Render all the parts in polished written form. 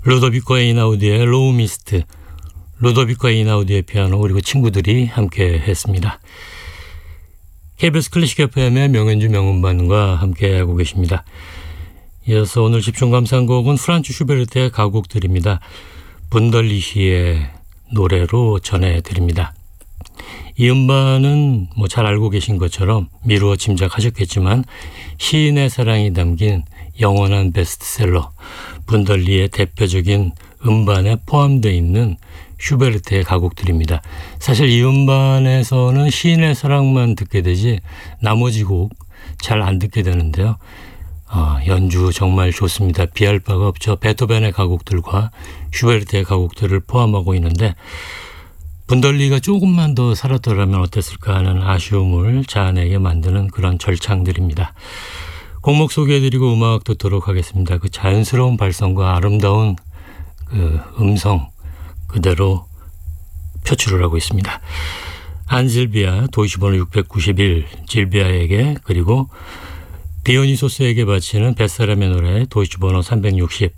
루도비코 에이나우디의 로우 미스트, 루도비코 에이나우디의 피아노 그리고 친구들이 함께 했습니다. KBS 클래식 FM의 명연주 명음반과 함께하고 계십니다. 이어서 오늘 집중 감상한 곡은 프란츠 슈베르트의 가곡들입니다. 분덜리히의 노래로 전해드립니다. 이 음반은 잘 알고 계신 것처럼 미루어 짐작하셨겠지만 시인의 사랑이 담긴 영원한 베스트셀러 분덜리의 대표적인 음반에 포함되어 있는 슈베르트의 가곡들입니다. 사실 이 음반에서는 시인의 사랑만 듣게 되지 나머지 곡 잘 안 듣게 되는데요. 연주 정말 좋습니다. 비할 바가 없죠. 베토벤의 가곡들과 슈베르트의 가곡들을 포함하고 있는데 분덜리가 조금만 더 살았더라면 어땠을까 하는 아쉬움을 자아내게 만드는 그런 절창들입니다. 곡목 소개해드리고 음악 듣도록 하겠습니다. 그 자연스러운 발성과 아름다운 그 음성 그대로 표출을 하고 있습니다. 안질비아 도시번호 691 질비아에게 그리고 디오니소스에게 바치는 뱃사람의 노래 도시번호 360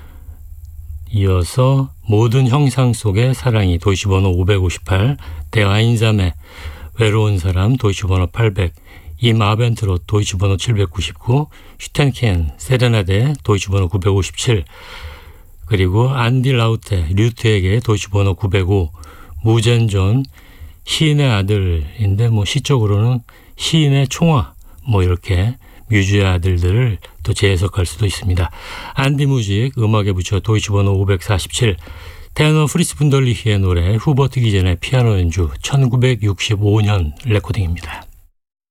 이어서 모든 형상 속의 사랑이 도시번호 558 대아인잠의 외로운 사람 도시번호 800 임아벤트롯 도시번호 799 슈텐켄 세레나데 도시번호 957 그리고 안디 라우테 류트에게 도시번호 905 무젠존 시인의 아들인데 시적으로는 시인의 총화 이렇게 뮤즈의 아들들을 또 재해석할 수도 있습니다. 안디 무직 음악에 붙여 도이치번호 547 테너 프리츠 분덜리히의 노래 후버트 기젠의 피아노 연주 1965년 레코딩입니다.